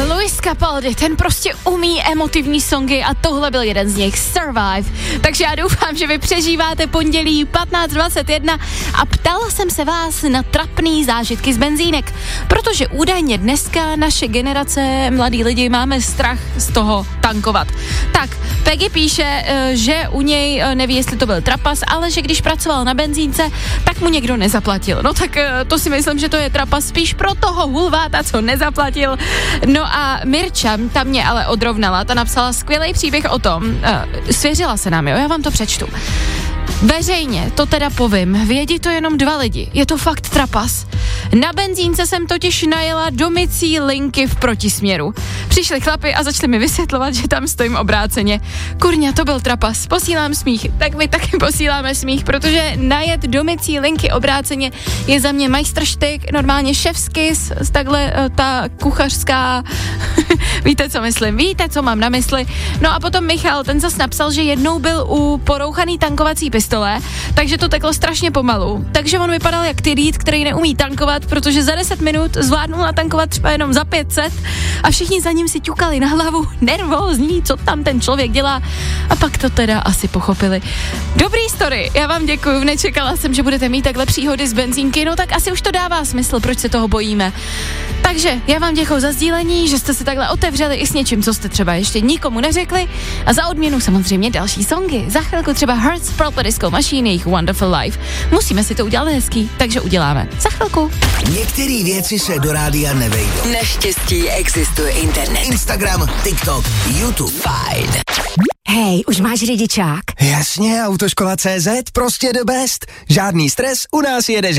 Luis Capaldi, ten prostě umí emotivní songy a tohle byl jeden z nich, Survive. Takže já doufám, že vy přežíváte pondělí 15:21 a ptala jsem se vás na trapný zážitky z benzínek, protože údajně dneska naše generace, mladí lidi, máme strach z toho tankovat. Tak, Peggy píše, že u něj neví, jestli to byl trapas, ale že když pracoval na benzínce, tak mu někdo nezaplatil. No tak to si myslím, že to je trapas spíš pro toho hulváta, co nezaplatil. No a Mirča, ta mě ale odrovnala, ta napsala skvělý příběh o tom, svěřila se nám, jo, já vám to přečtu. Veřejně, to teda povím, vědí to jenom 2 lidi, je to fakt trapas. Na benzínce jsem totiž najela domicí linky v protisměru. Přišli chlapi a začali mi vysvětlovat, že tam stojím obráceně. Kurňa, to byl trapas, posílám smích, tak my taky posíláme smích, protože najet domicí linky obráceně je za mě majstrštyk, normálně šefskis, takhle ta kuchařská, víte, co myslím, víte, co mám na mysli. No a potom Michal, ten zas napsal, že jednou byl u porouchaný tankovací pistole, takže to teklo strašně pomalu. Takže on vypadal jak tyrít, který neumí tankovat, protože za 10 minut zvládnul natankovat třeba jenom za 500 a všichni za ním si ťukali na hlavu, nervózní, co tam ten člověk dělá, a pak to teda asi pochopili. Dobrý story, já vám děkuju, nečekala jsem, že budete mít takhle příhody z benzínky, no tak asi už to dává smysl, proč se toho bojíme. Takže já vám děkuju za sdílení, že jste si takhle otevřeli i s něčím, co jste třeba ještě nikomu neřekli, a za odměnu samozřejmě další songy. Za chvilku třeba Hertz, Purple Disco Machine, jejich Wonderful Life. Musíme si to udělat hezký, takže uděláme. Za chvilku. Některé věci se do rádia nevejdou. Naštěstí existuje internet. Instagram, TikTok, YouTube. Fajn. Hej, už máš řidičák? Jasně, Autoškola.cz, prostě the best. Žádný stres, u nás jedeš